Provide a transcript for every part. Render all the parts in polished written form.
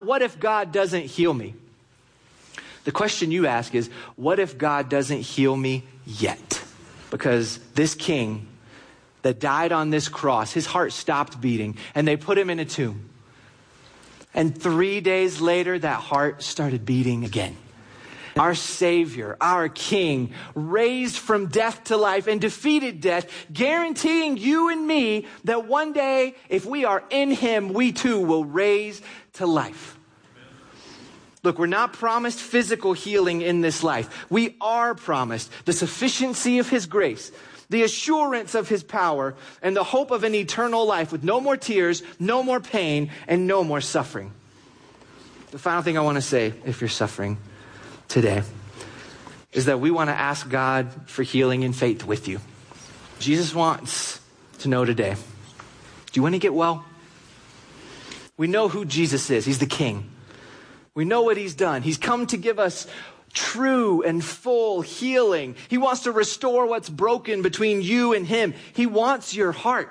What if God doesn't heal me? The question you ask is, what if God doesn't heal me yet? Because this king that died on this cross, his heart stopped beating, and they put him in a tomb. And 3 days later, that heart started beating again. Our Savior, our King, raised from death to life and defeated death, guaranteeing you and me that one day, if we are in him, we too will raise to life. Look, we're not promised physical healing in this life. We are promised the sufficiency of his grace, the assurance of his power, and the hope of an eternal life with no more tears, no more pain, and no more suffering. The final thing I want to say, if you're suffering today, is that we want to ask God for healing and faith with you. Jesus wants to know today, do you want to get well? We know who Jesus is. He's the King. We know what he's done. He's come to give us true and full healing. He wants to restore what's broken between you and him. He wants your heart.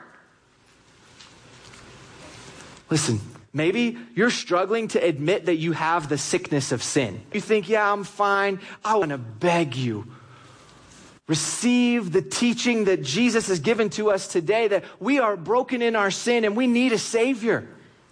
Listen, maybe you're struggling to admit that you have the sickness of sin. You think, yeah, I'm fine. I want to beg you. Receive the teaching that Jesus has given to us today, that we are broken in our sin and we need a Savior.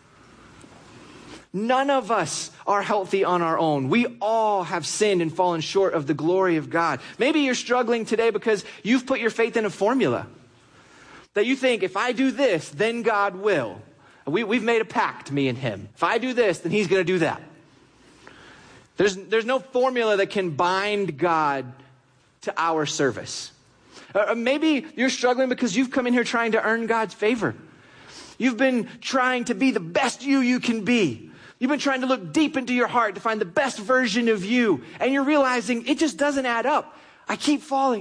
None of us are healthy on our own. We all have sinned and fallen short of the glory of God. Maybe you're struggling today because you've put your faith in a formula. That you think, if I do this, then God will. We've made a pact, me and him. If I do this, then he's going to do that. There's no formula that can bind God to our service. Maybe you're struggling because you've come in here trying to earn God's favor. You've been trying to be the best you can be. You've been trying to look deep into your heart to find the best version of you. And you're realizing it just doesn't add up. I keep falling.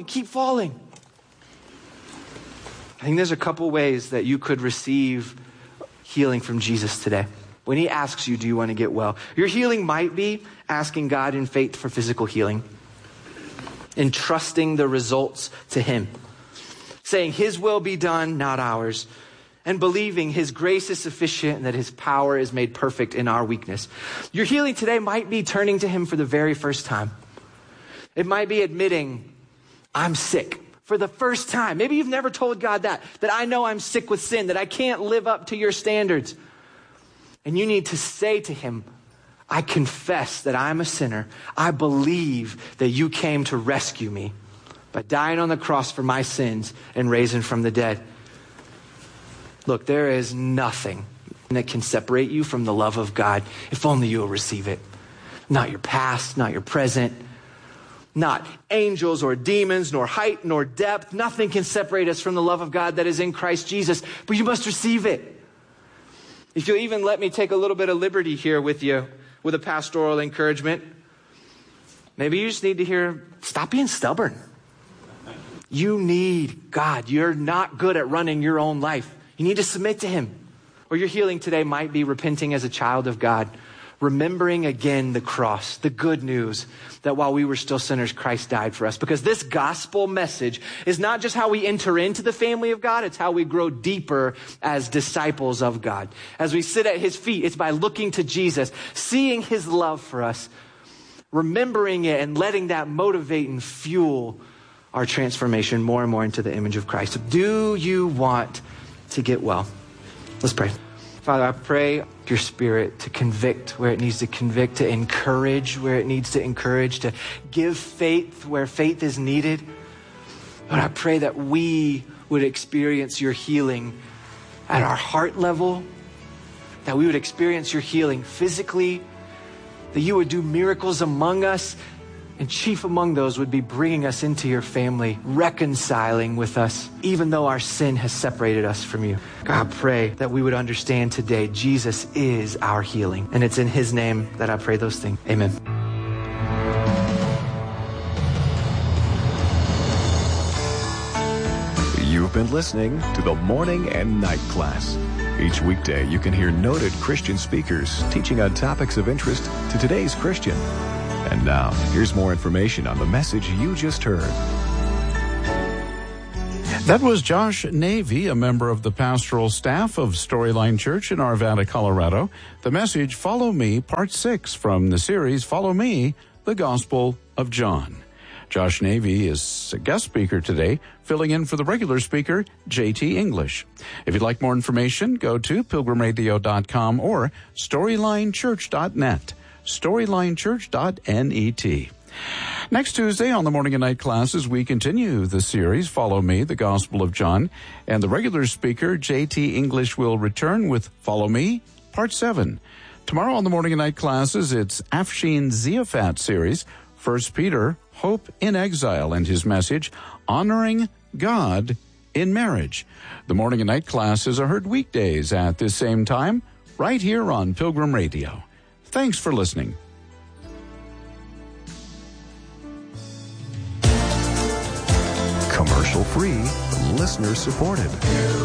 I think there's a couple ways that you could receive healing from Jesus today. When he asks you, do you want to get well? Your healing might be asking God in faith for physical healing. Entrusting the results to him. Saying his will be done, not ours. And believing his grace is sufficient and that his power is made perfect in our weakness. Your healing today might be turning to him for the very first time. It might be admitting, I'm sick for the first time. Maybe you've never told God that I know I'm sick with sin, that I can't live up to your standards. And you need to say to him, I confess that I'm a sinner. I believe that you came to rescue me by dying on the cross for my sins and raising from the dead. Look, there is nothing that can separate you from the love of God if only you will receive it. Not your past, not your present, not angels or demons, nor height, nor depth. Nothing can separate us from the love of God that is in Christ Jesus, but you must receive it. If you'll even let me take a little bit of liberty here with you, with a pastoral encouragement, maybe you just need to hear, stop being stubborn. You need God. You're not good at running your own life. You need to submit to him. Or your healing today might be repenting as a child of God, remembering again the cross, the good news that while we were still sinners, Christ died for us. Because this gospel message is not just how we enter into the family of God, it's how we grow deeper as disciples of God. As we sit at his feet, it's by looking to Jesus, seeing his love for us, remembering it and letting that motivate and fuel our transformation more and more into the image of Christ. So do you want to get well? Let's pray. Father, I pray your Spirit to convict where it needs to convict, to encourage where it needs to encourage, to give faith where faith is needed. But I pray that we would experience your healing at our heart level, that we would experience your healing physically, that you would do miracles among us, and chief among those would be bringing us into your family, reconciling with us, even though our sin has separated us from you. God, I pray that we would understand today Jesus is our healing. And it's in his name that I pray those things. Amen. You've been listening to the Morning and Night Class. Each weekday, you can hear noted Christian speakers teaching on topics of interest to today's Christian. And now, here's more information on the message you just heard. That was Josh Navy, a member of the pastoral staff of Storyline Church in Arvada, Colorado. The message, Follow Me, Part 6 from the series, Follow Me, the Gospel of John. Josh Navy is a guest speaker today, filling in for the regular speaker, J.T. English. If you'd like more information, go to pilgrimradio.com or storylinechurch.net, storylinechurch.net. Next Tuesday on the Morning and Night classes, we continue the series, Follow Me, the Gospel of John, and the regular speaker, J.T. English, will return with Follow Me, Part 7. Tomorrow on the Morning and Night classes, it's Afshin Ziafat series, 1 Peter, Hope in Exile, and his message, Honoring God in Marriage. The Morning and Night classes are heard weekdays at this same time, right here on Pilgrim Radio. Thanks for listening. Commercial-free, listener-supported.